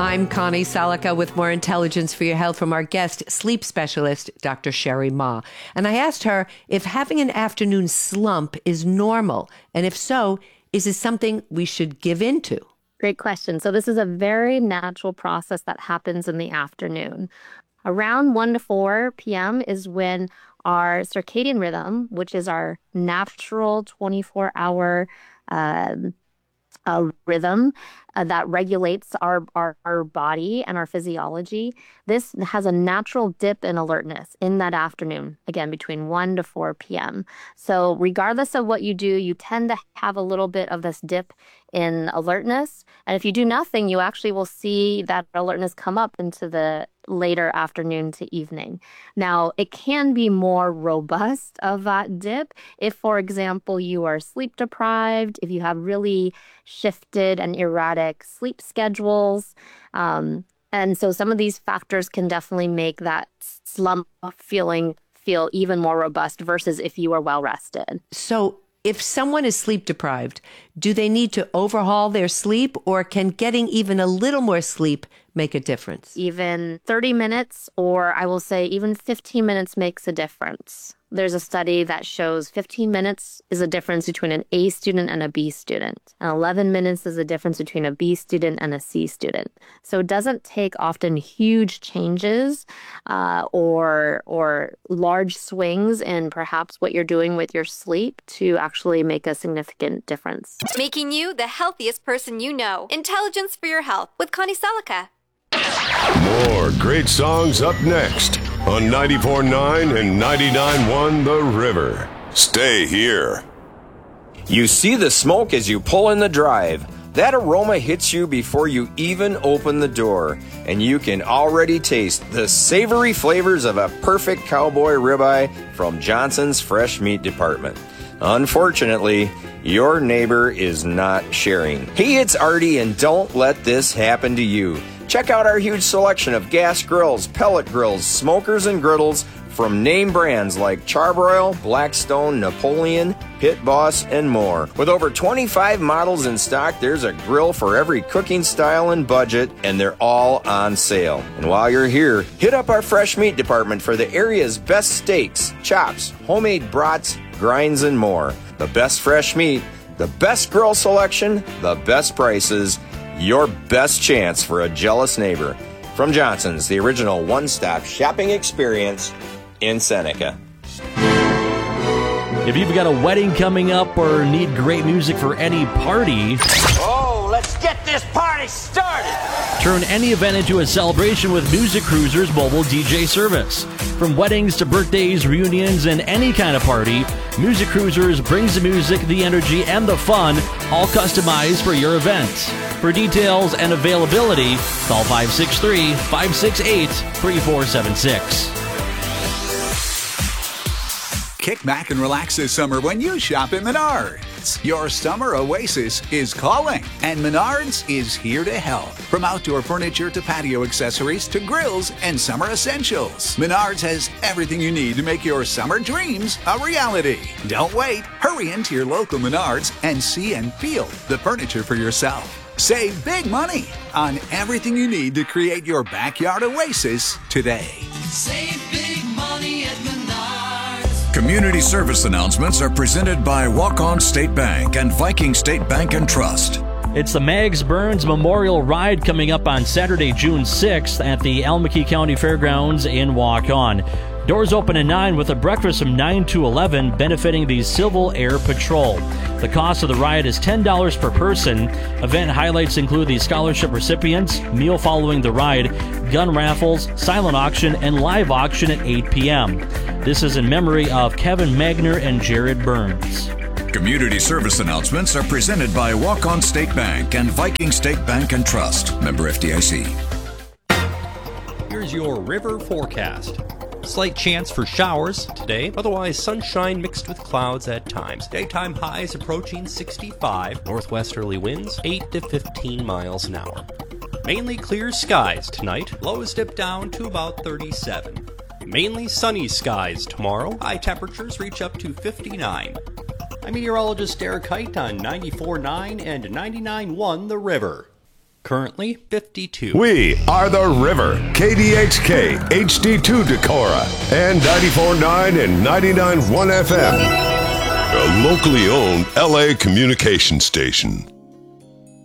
I'm Connie Salika with more intelligence for your health from our guest, sleep specialist, Dr. Sherry Ma. And I asked her if having an afternoon slump is normal, and if so, is it something we should give into? Great question. So this is a very natural process that happens in the afternoon. Around 1 to 4 p.m. is when our circadian rhythm, which is our natural 24-hour rhythm that regulates our body and our physiology. This has a natural dip in alertness in that afternoon, again, between 1 to 4 p.m. So regardless of what you do, you tend to have a little bit of this dip in alertness. And if you do nothing, you actually will see that alertness come up into the later afternoon to evening. Now, it can be more robust of that dip if, for example, you are sleep deprived, if you have really shifted and erratic sleep schedules. And so some of these factors can definitely make that slump feeling feel even more robust versus if you are well rested. So if someone is sleep deprived, do they need to overhaul their sleep, or can getting even a little more sleep make a difference? Even 30 minutes, or I will say even 15 minutes makes a difference. There's a study that shows 15 minutes is a difference between an A student and a B student. And 11 minutes is a difference between a B student and a C student. So it doesn't take often huge changes or large swings in perhaps what you're doing with your sleep to actually make a significant difference. Making you the healthiest person you know. Intelligence for your health with Connie Salika. More great songs up next on 94.9 and 99.1 The River. Stay here. You see the smoke as you pull in the drive. That aroma hits you before you even open the door, and you can already taste the savory flavors of a perfect cowboy ribeye from Johnson's Fresh Meat Department. Unfortunately, your neighbor is not sharing. Hey, it's Artie, and don't let this happen to you. Check out our huge selection of gas grills, pellet grills, smokers, and griddles from name brands like Charbroil, Blackstone, Napoleon, Pit Boss, and more. With over 25 models in stock, there's a grill for every cooking style and budget, and they're all on sale. And while you're here, hit up our fresh meat department for the area's best steaks, chops, homemade brats, grinds, and more. The best fresh meat, the best grill selection, the best prices, your best chance for a jealous neighbor. From Johnson's, the original one-stop shopping experience in Seneca. If you've got a wedding coming up or need great music for any party, let's get this party started! Turn any event into a celebration with Music Cruiser's mobile DJ service. From weddings to birthdays, reunions, and any kind of party, Music Cruisers brings the music, the energy, and the fun, all customized for your event. For details and availability, call 563-568-3476. Kick back and relax this summer when you shop at Menards. Your summer oasis is calling, and Menards is here to help. From outdoor furniture to patio accessories to grills and summer essentials, Menards has everything you need to make your summer dreams a reality. Don't wait. Hurry into your local Menards and see and feel the furniture for yourself. Save big money on everything you need to create your backyard oasis today. Save big money at Menards. Community service announcements are presented by Walk-On State Bank and Viking State Bank and Trust. It's the Mags Burns Memorial Ride coming up on Saturday, June 6th at the Almaquis County Fairgrounds in Walk-On. Doors open at 9 with a breakfast from 9 to 11 benefiting the Civil Air Patrol. The cost of the ride is $10 per person. Event highlights include the scholarship recipients, meal following the ride, gun raffles, silent auction, and live auction at 8 p.m. This is in memory of Kevin Magner and Jared Burns. Community service announcements are presented by Walk-On State Bank and Viking State Bank and Trust. Member FDIC. Here's your river forecast. Slight chance for showers today, otherwise sunshine mixed with clouds at times. Daytime highs approaching 65, northwesterly winds 8 to 15 miles an hour. Mainly clear skies tonight, lows dip down to about 37. Mainly sunny skies tomorrow, high temperatures reach up to 59. I'm meteorologist Derek Height on 94.9 and 99.1 The River. Currently 52. We are the River, KDXK, HD2 Decorah, and 94.9 and 99.1 FM. A locally owned LA communication station.